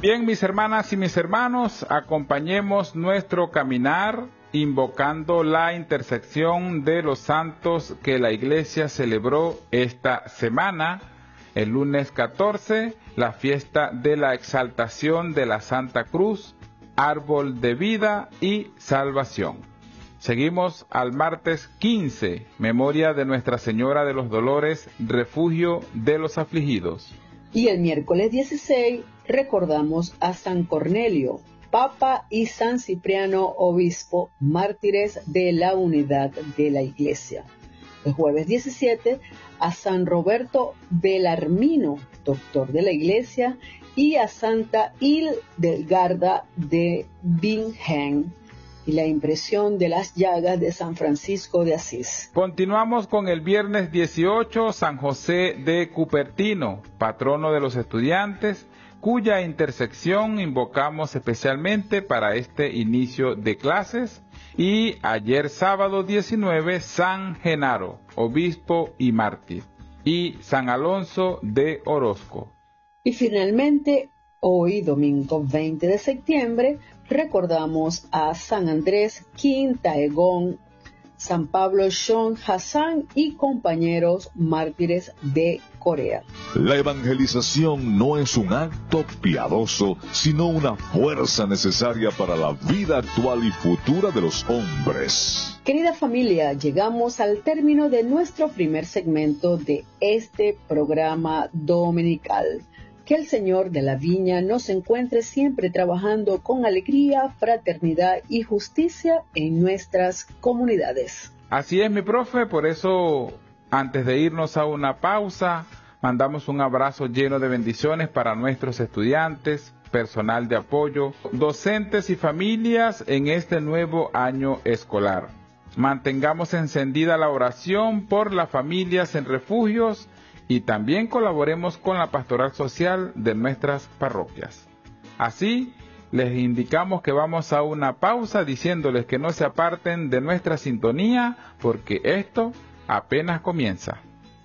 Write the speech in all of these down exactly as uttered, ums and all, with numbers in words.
Bien, mis hermanas y mis hermanos, acompañemos nuestro caminar invocando la intersección de los santos que la Iglesia celebró esta semana. El lunes catorce, la fiesta de la exaltación de la Santa Cruz, árbol de vida y salvación. Seguimos al martes quince, memoria de Nuestra Señora de los Dolores, refugio de los afligidos. Y el miércoles dieciséis recordamos a San Cornelio, Papa, y San Cipriano, Obispo, mártires de la unidad de la Iglesia. El jueves diecisiete, a San Roberto Belarmino, doctor de la Iglesia, y a Santa Hildegarda de Bingen, y la impresión de las llagas de San Francisco de Asís. Continuamos con el viernes dieciocho, San José de Cupertino, patrono de los estudiantes, cuya intersección invocamos especialmente para este inicio de clases. Y ayer sábado diecinueve, San Genaro, obispo y mártir, y San Alonso de Orozco. Y finalmente, hoy domingo veinte de septiembre, recordamos a San Andrés Quintaegón, San Pablo Shon Hassan y compañeros mártires de Corea. La evangelización no es un acto piadoso, sino una fuerza necesaria para la vida actual y futura de los hombres. Querida familia, llegamos al término de nuestro primer segmento de este programa dominical. Que el Señor de la Viña nos encuentre siempre trabajando con alegría, fraternidad y justicia en nuestras comunidades. Así es, mi profe, por eso, antes de irnos a una pausa, mandamos un abrazo lleno de bendiciones para nuestros estudiantes, personal de apoyo, docentes y familias en este nuevo año escolar. Mantengamos encendida la oración por las familias en refugios y también colaboremos con la pastoral social de nuestras parroquias. Así, les indicamos que vamos a una pausa diciéndoles que no se aparten de nuestra sintonía porque esto apenas comienza.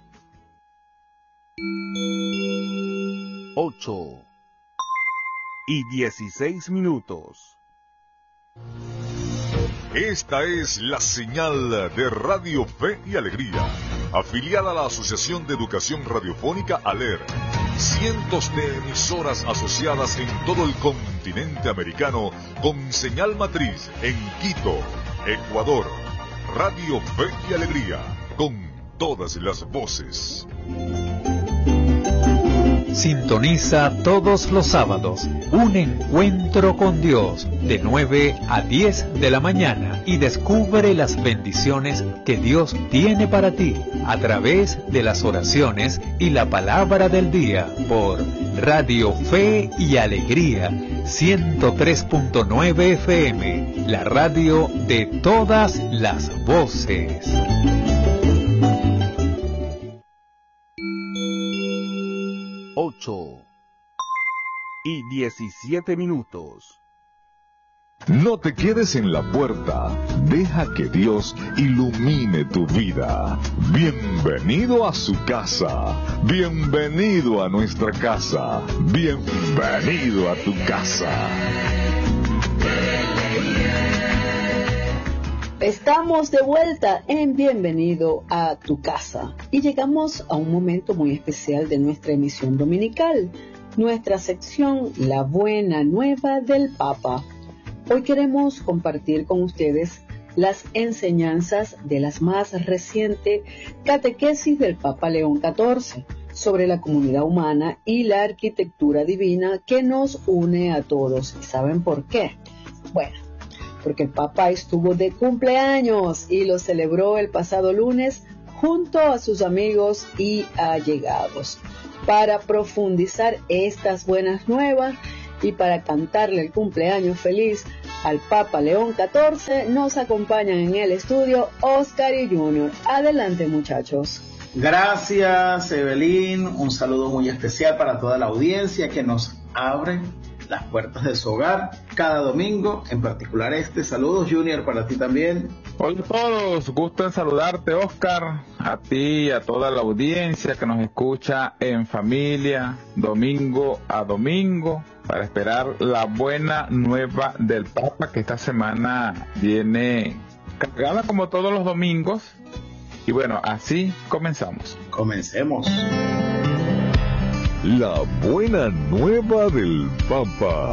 ocho y dieciséis minutos. Esta es la señal de Radio Fe y Alegría, afiliada a la Asociación de Educación Radiofónica ALER. Cientos de emisoras asociadas en todo el continente americano con señal matriz en Quito, Ecuador. Radio Fe y Alegría, con todas las voces. Sintoniza todos los sábados un encuentro con Dios de nueve a diez de la mañana y descubre las bendiciones que Dios tiene para ti a través de las oraciones y la palabra del día por Radio Fe y Alegría ciento tres punto nueve F M, la radio de todas las voces. ocho y diecisiete minutos. No te quedes en la puerta, deja que Dios ilumine tu vida. Bienvenido a su casa, bienvenido a nuestra casa, bienvenido a tu casa. Estamos de vuelta en Bienvenido a tu casa y llegamos a un momento muy especial de nuestra emisión dominical, nuestra sección La Buena Nueva del Papa. Hoy queremos compartir con ustedes las enseñanzas de la más reciente catequesis del Papa León catorce sobre la comunidad humana y la arquitectura divina que nos une a todos. ¿Y saben por qué? Bueno, porque el Papa estuvo de cumpleaños y lo celebró el pasado lunes junto a sus amigos y allegados. Para profundizar estas buenas nuevas y para cantarle el cumpleaños feliz al Papa León catorce, nos acompañan en el estudio Oscar y Junior. Adelante, muchachos. Gracias, Evelyn. Un saludo muy especial para toda la audiencia que nos abre las puertas de su hogar cada domingo, en particular este. Saludos, Junior, para ti también. Hola a todos, gusto en saludarte, Oscar, a ti y a toda la audiencia que nos escucha en familia, domingo a domingo, para esperar la buena nueva del Papa, que esta semana viene cargada como todos los domingos. Y bueno, así comenzamos. Comencemos. La buena nueva del Papa.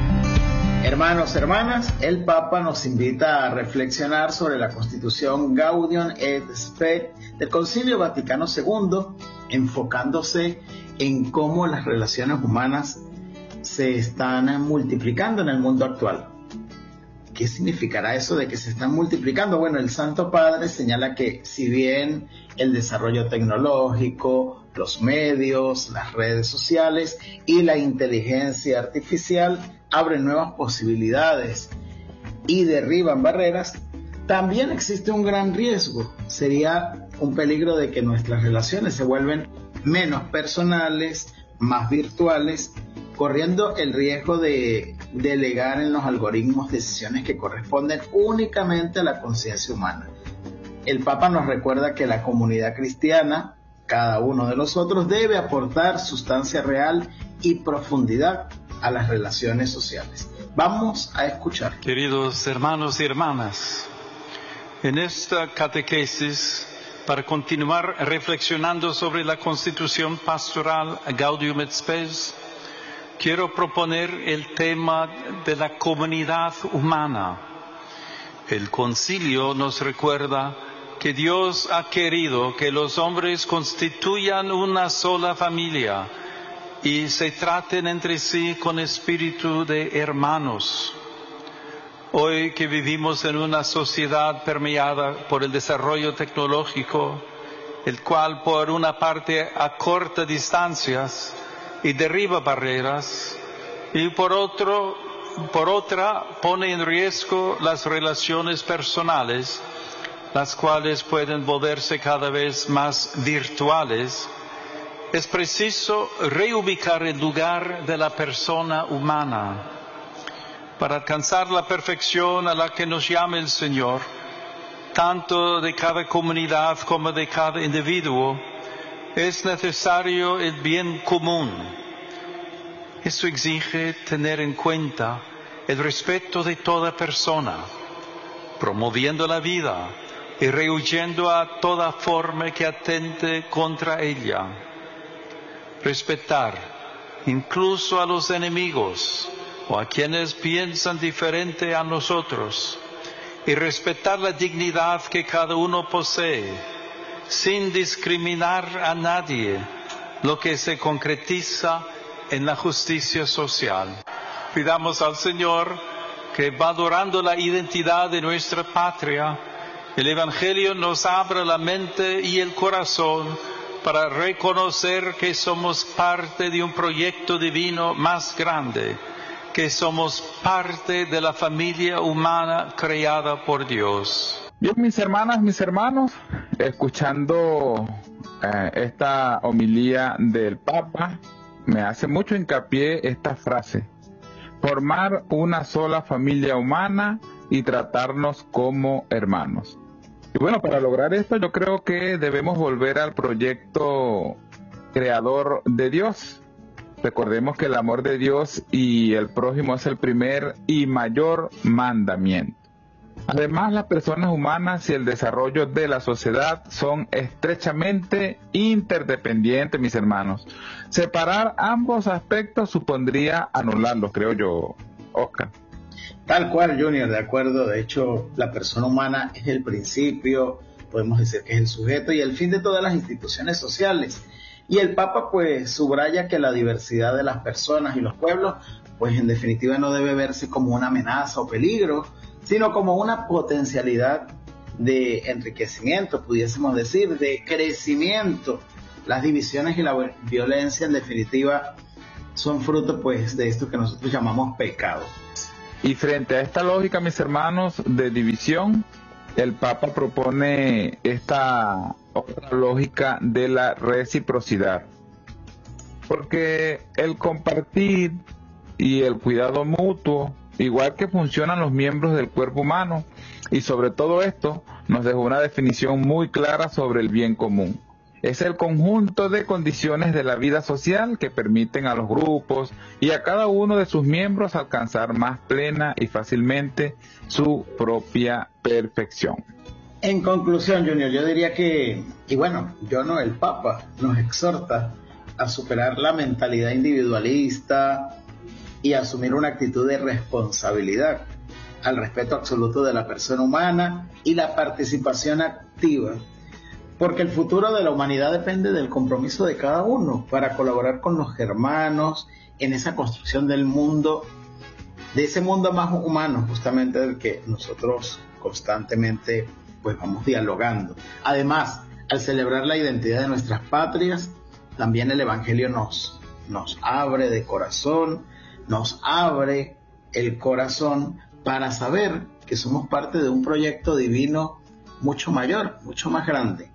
Hermanos, hermanas, el Papa nos invita a reflexionar sobre la Constitución Gaudium et Spes del Concilio Vaticano segundo, enfocándose en cómo las relaciones humanas se están multiplicando en el mundo actual. ¿Qué significará eso de que se están multiplicando? Bueno, el Santo Padre señala que si bien el desarrollo tecnológico, los medios, las redes sociales y la inteligencia artificial abren nuevas posibilidades y derriban barreras, también existe un gran riesgo. Sería un peligro de que nuestras relaciones se vuelven menos personales, más virtuales, corriendo el riesgo de delegar en los algoritmos decisiones que corresponden únicamente a la conciencia humana. El Papa nos recuerda que la comunidad cristiana, cada uno de nosotros, debe aportar sustancia real y profundidad a las relaciones sociales. Vamos a escuchar. Queridos hermanos y hermanas, en esta catequesis, para continuar reflexionando sobre la Constitución Pastoral Gaudium et Spes, quiero proponer el tema de la comunidad humana. El concilio nos recuerda que Dios ha querido que los hombres constituyan una sola familia y se traten entre sí con espíritu de hermanos. Hoy que vivimos en una sociedad permeada por el desarrollo tecnológico, el cual por una parte acorta distancias y derriba barreras, y por otro, por otra pone en riesgo las relaciones personales, las cuales pueden volverse cada vez más virtuales, es preciso reubicar el lugar de la persona humana. Para alcanzar la perfección a la que nos llama el Señor, tanto de cada comunidad como de cada individuo, es necesario el bien común. Eso exige tener en cuenta el respeto de toda persona, promoviendo la vida y rehuyendo a toda forma que atente contra ella. Respetar incluso a los enemigos o a quienes piensan diferente a nosotros, y respetar la dignidad que cada uno posee, sin discriminar a nadie, lo que se concretiza en la justicia social. Pidamos al Señor que, valorando la identidad de nuestra patria, el Evangelio nos abra la mente y el corazón para reconocer que somos parte de un proyecto divino más grande, que somos parte de la familia humana creada por Dios. Bien, mis hermanas, mis hermanos, escuchando eh, esta homilía del Papa, me hace mucho hincapié esta frase: formar una sola familia humana y tratarnos como hermanos. Y bueno, para lograr esto yo creo que debemos volver al proyecto creador de Dios. Recordemos que el amor de Dios y el prójimo es el primer y mayor mandamiento. Además, las personas humanas y el desarrollo de la sociedad son estrechamente interdependientes, mis hermanos. Separar ambos aspectos supondría anularlos, creo yo, Oscar. Tal cual, Junior, de acuerdo. De hecho, la persona humana es el principio, podemos decir que es el sujeto y el fin de todas las instituciones sociales. Y el Papa pues subraya que la diversidad de las personas y los pueblos pues en definitiva no debe verse como una amenaza o peligro, sino como una potencialidad de enriquecimiento, pudiésemos decir, de crecimiento. Las divisiones y la violencia en definitiva son fruto pues de esto que nosotros llamamos pecado. Y frente a esta lógica, mis hermanos, de división, el Papa propone esta otra lógica de la reciprocidad. Porque el compartir y el cuidado mutuo igual que funcionan los miembros del cuerpo humano, y sobre todo esto nos dejó una definición muy clara sobre el bien común. Es el conjunto de condiciones de la vida social que permiten a los grupos y a cada uno de sus miembros alcanzar más plena y fácilmente su propia perfección. En conclusión, Junior, yo diría que, y bueno, yo no, el Papa nos exhorta a superar la mentalidad individualista y asumir una actitud de responsabilidad al respeto absoluto de la persona humana y la participación activa, porque el futuro de la humanidad depende del compromiso de cada uno para colaborar con los hermanos en esa construcción del mundo, de ese mundo más humano, justamente del que nosotros constantemente pues vamos dialogando. Además, al celebrar la identidad de nuestras patrias, también el Evangelio nos, nos abre de corazón, nos abre el corazón para saber que somos parte de un proyecto divino mucho mayor, mucho más grande.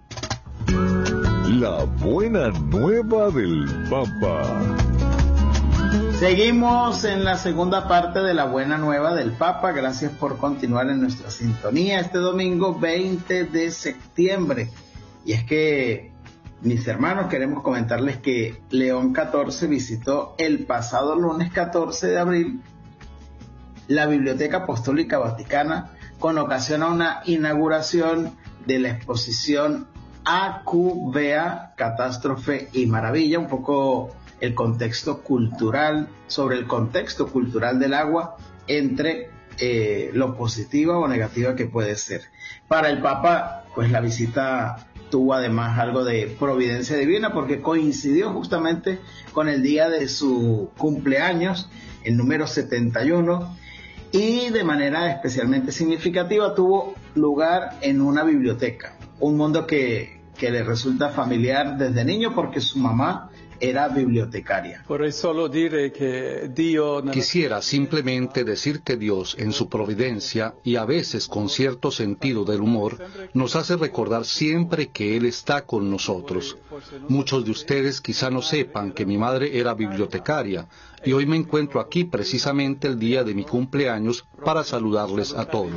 La buena nueva del Papa. Seguimos en la segunda parte de la buena nueva del Papa. Gracias por continuar en nuestra sintonía este domingo veinte de septiembre. Y es que, mis hermanos, queremos comentarles que León catorce visitó el pasado lunes catorce de abril la Biblioteca Apostólica Vaticana con ocasión a una inauguración de la exposición A Q V A, Catástrofe y Maravilla, un poco el contexto cultural, sobre el contexto cultural del agua, entre eh, lo positiva o negativa que puede ser. Para el Papa, pues la visita tuvo además algo de providencia divina, porque coincidió justamente con el día de su cumpleaños, el número setenta y uno, y de manera especialmente significativa tuvo lugar en una biblioteca, un mundo que, que le resulta familiar desde niño porque su mamá era bibliotecaria. Quisiera simplemente decir que Dios, en su providencia y a veces con cierto sentido del humor, nos hace recordar siempre que Él está con nosotros. Muchos de ustedes quizá no sepan que mi madre era bibliotecaria y hoy me encuentro aquí precisamente el día de mi cumpleaños para saludarles a todos.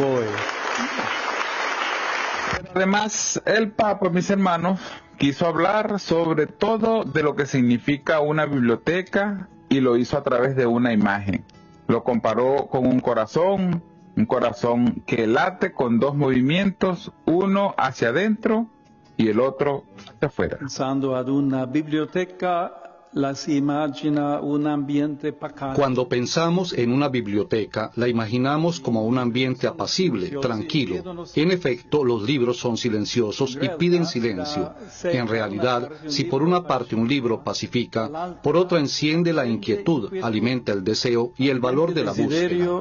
Además, el Papa, mis hermanos, quiso hablar sobre todo de lo que significa una biblioteca y lo hizo a través de una imagen. Lo comparó con un corazón, un corazón que late con dos movimientos, uno hacia adentro y el otro hacia afuera. Pensando ad una biblioteca, las imagina un ambiente pacato. Cuando pensamos en una biblioteca, la imaginamos como un ambiente apacible, tranquilo. En efecto, los libros son silenciosos y piden silencio. En realidad, si por una parte un libro pacifica, por otra enciende la inquietud, alimenta el deseo y el valor de la búsqueda.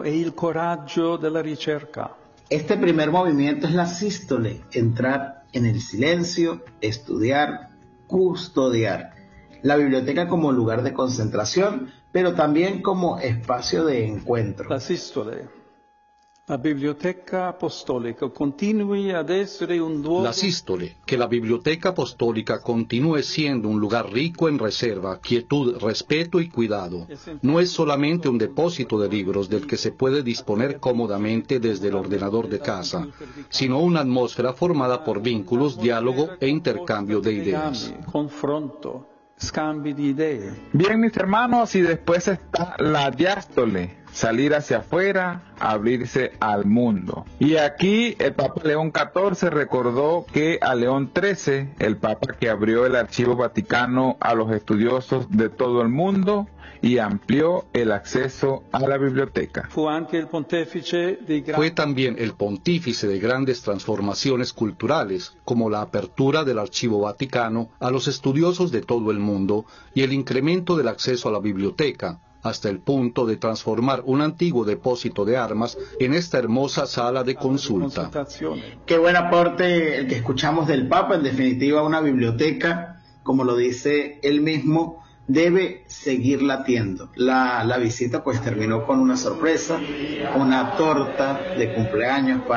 Este primer movimiento es la sístole, entrar en el silencio, estudiar, custodiar. La biblioteca como lugar de concentración, pero también como espacio de encuentro. La sístole, la biblioteca apostólica continúe ad essere un luogo. La sístole, que la biblioteca apostólica continúe siendo un lugar rico en reserva, quietud, respeto y cuidado. No es solamente un depósito de libros del que se puede disponer cómodamente desde el ordenador de casa, sino una atmósfera formada por vínculos, diálogo e intercambio de ideas. Confronto. Scambi di idee. Bien, mis hermanos, y después está la diástole, salir hacia afuera, abrirse al mundo. Y aquí el Papa León catorce recordó que a León trece, el Papa que abrió el Archivo Vaticano a los estudiosos de todo el mundo y amplió el acceso a la biblioteca. Fue también el pontífice de grandes transformaciones culturales, como la apertura del Archivo Vaticano a los estudiosos de todo el mundo y el incremento del acceso a la biblioteca, hasta el punto de transformar un antiguo depósito de armas en esta hermosa sala de consulta. Qué buen aporte el que escuchamos del Papa. En definitiva, una biblioteca, como lo dice él mismo, debe seguir latiendo. La, la visita pues terminó con una sorpresa, una torta de cumpleaños para